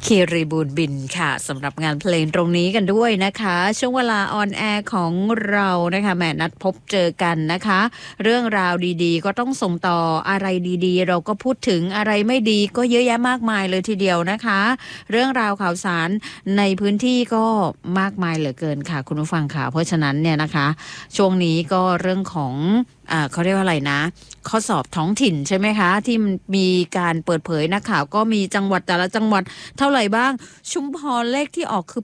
คีรีบูลบินค่ะสำหรับงานเพลงตรงนี้กันด้วยนะคะช่วงเวลาออนแอร์ของเรานะคะแหมนัดพบเจอกันนะคะเรื่องราวดีๆก็ต้องส่งต่ออะไรดีๆเราก็พูดถึงอะไรไม่ดีก็เยอะแยะมากมายเลยทีเดียวนะคะเรื่องราวข่าวสารในพื้นที่ก็มากมายเหลือเกินค่ะคุณผู้ฟังค่ะเพราะฉะนั้นเนี่ยนะคะช่วงนี้ก็เรื่องของเขาเรียกว่าอะไรนะข้อสอบท้องถิ่นใช่ไหมคะที่มีการเปิดเผยนักข่าวก็มีจังหวัดแต่ละจังหวัดเท่าไหร่บ้างชุมพรเลขที่ออกคือ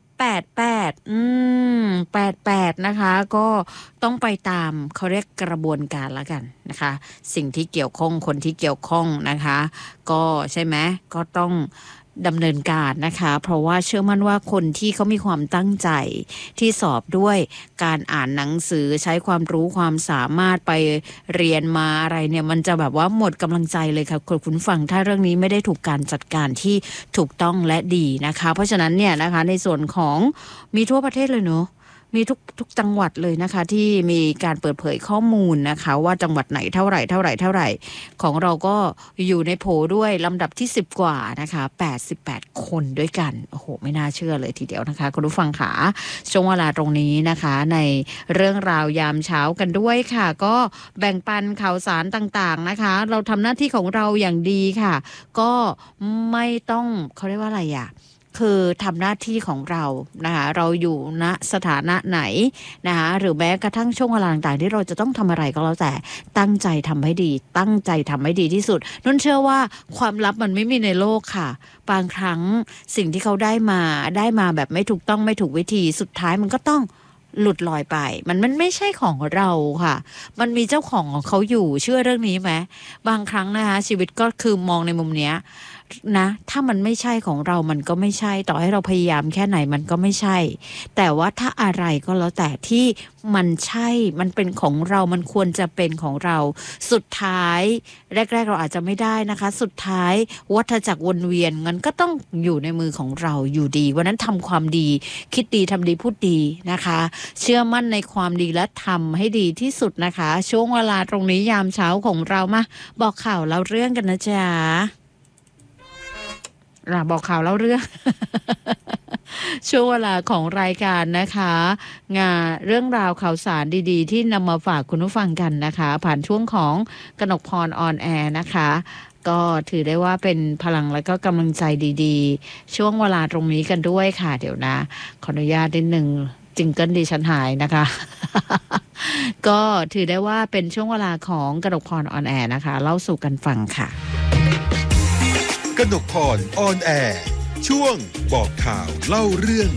88นะคะก็ต้องไปตามเขาเรียกกระบวนการละกันนะคะสิ่งที่เกี่ยวข้องคนที่เกี่ยวข้องนะคะก็ใช่ไหมก็ต้องดำเนินการนะคะเพราะว่าเชื่อมั่นว่าคนที่เขามีความตั้งใจที่สอบด้วยการอ่านหนังสือใช้ความรู้ความสามารถไปเรียนมาอะไรเนี่ยมันจะแบบว่าหมดกำลังใจเลยค่ะคุณฟังถ้าเรื่องนี้ไม่ได้ถูกการจัดการที่ถูกต้องและดีนะคะเพราะฉะนั้นเนี่ยนะคะในส่วนของมีทั่วประเทศเลยเนอะมีทุกจังหวัดเลยนะคะที่มีการเปิดเผยข้อมูลนะคะว่าจังหวัดไหนเท่าไหร่ของเราก็อยู่ในโผด้วยลำดับที่10กว่านะคะ88คนด้วยกันโอ้โหไม่น่าเชื่อเลยทีเดียวนะคะคุณผู้ฟังค่ะช่วงเวลาตรงนี้นะคะในเรื่องราวยามเช้ากันด้วยค่ะก็แบ่งปันข่าวสารต่างๆนะคะเราทำหน้าที่ของเราอย่างดีค่ะก็ไม่ต้องเขาเรียกว่าอะไรอ่ะคือทำหน้าที่ของเรานะคะเราอยู่ณสถานะไหนนะคะหรือแม้กระทั่งช่วงเวลาต่างๆที่เราจะต้องทำอะไรก็แล้วแต่ตั้งใจทำให้ดีตั้งใจทำให้ดีที่สุดนุ่นเชื่อว่าความลับมันไม่มีในโลกค่ะบางครั้งสิ่งที่เขาได้มาแบบไม่ถูกต้องไม่ถูกวิธีสุดท้ายมันก็ต้องหลุดลอยไปมันไม่ใช่ของเราค่ะมันมีเจ้าของเขาอยู่เชื่อเรื่องนี้ไหมบางครั้งนะคะชีวิตก็คือมองในมุมเนี้ยนะถ้ามันไม่ใช่ของเรามันก็ไม่ใช่ต่อให้เราพยายามแค่ไหนมันก็ไม่ใช่แต่ว่าถ้าอะไรก็แล้วแต่ที่มันใช่มันเป็นของเรามันควรจะเป็นของเราสุดท้ายแรกๆเราอาจจะไม่ได้นะคะสุดท้ายวัฏจักรวนเวียนมันก็ต้องอยู่ในมือของเราอยู่ดีวันนั้นทำความดีคิดดีทำดีพูดดีนะคะเชื่อมั่นในความดีและทำให้ดีที่สุดนะคะช่วงเวลาตรงนี้ยามเช้าของเรามาบอกข่าวเล่าเรื่องกันนะจ๊ะบอกข่าวเล่าเรื่อง ช่วงเวลาของรายการนะคะงานเรื่องราวข่าวสารดีๆที่นำมาฝากคุณผู้ฟังกันนะคะผ่านช่วงของกนกพรออนแอร์นะคะก็ถือได้ว่าเป็นพลังและก็กำลังใจดีๆช่วงเวลาตรงนี้กันด้วยค่ะเดี๋ยวนะขออนุญาตนิดนึงจิงเกิลดิฉันหายนะคะ ก็ถือได้ว่าเป็นช่วงเวลาของกนกพรออนแอร์นะคะเล่าสู่กันฟังค่ะกนกพรออนแอร์ช่วงบอกข่าวเล่าเรื่อง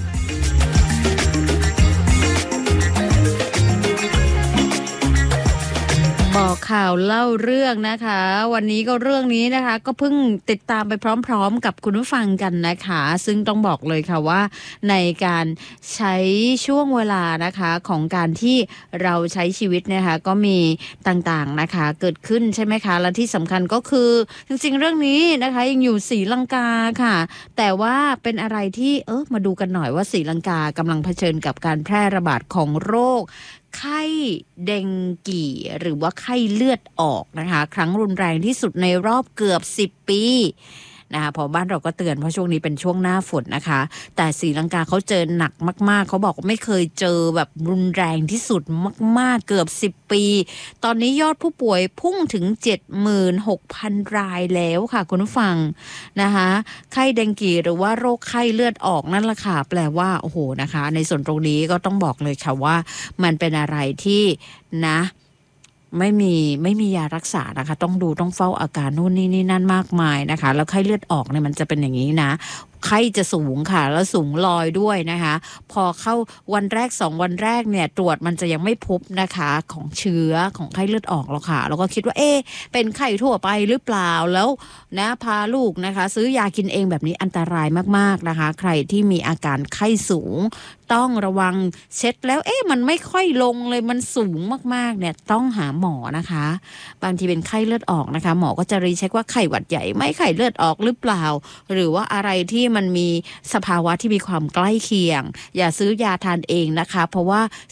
บอกข่าวเล่าเรื่องนะคะวันนี้ก็เรื่องนี้นะคะก็เพิ่งติดตามไปพร้อมๆกับคุณผู้ฟังกันนะคะซึ่งต้องบอกเลยค่ะว่าในการใช้ช่วงเวลานะคะของการที่เราใช้ชีวิตนะคะก็มีต่างๆนะคะเกิดขึ้นใช่ไหมคะและที่สำคัญก็คือจริงๆเรื่องนี้นะคะยังอยู่ศรีลังกาค่ะแต่ว่าเป็นอะไรที่มาดูกันหน่อยว่าศรีลังกากำลังเผชิญกับการแพร่ระบาดของโรคไข้เดงกีหรือว่าไข้เลือดออกนะคะครั้งรุนแรงที่สุดในรอบเกือบ10 ปีนะคะพอบ้านเราก็เตือนเพราะช่วงนี้เป็นช่วงหน้าฝนนะคะแต่ศรีลังกาเขาเจอหนักมากๆเขาบอกว่าไม่เคยเจอแบบรุนแรงที่สุดมากๆเกือบ10 ปีตอนนี้ยอดผู้ป่วยพุ่งถึง 76,000 รายแล้วค่ะคุณผู้ฟังนะคะไข้เดงกีหรือว่าโรคไข้เลือดออกนั่นแหละค่ะแปลว่าโอ้โหนะคะในส่วนตรงนี้ก็ต้องบอกเลยค่ะว่ามันเป็นอะไรที่นะไม่มียารักษานะคะต้องเฝ้าอาการนู่นนี่นั่นมากมายนะคะแล้วไข้เลือดออกเนี่ยมันจะเป็นอย่างนี้นะไข้จะสูงค่ะแล้วสูงลอยด้วยนะคะพอเข้าวันแรก2 วันแรกเนี่ยตรวจมันจะยังไม่พบนะคะของเชื้อของไข้เลือดออกหรอกค่ะแล้วก็คิดว่าเป็นไข้ทั่วไปหรือเปล่าแล้วนะพาลูกนะคะซื้อยากินเองแบบนี้อันตรายมากๆนะคะใครที่มีอาการไข้สูงต้องระวังเช็ดแล้วมันไม่ค่อยลงเลยมันสูงมากๆเนี่ยต้องหาหมอนะคะบางทีเป็นไข้เลือดออกนะคะหมอก็จะรีเช็คว่าไข้หวัดใหญ่ไหมไข้เลือดออกหรือเปล่าหรือว่าอะไรที่มันมีสภาวะที่มีความใกล้เคียงอย่าซื้อยาทานเองนะคะเพราะว่า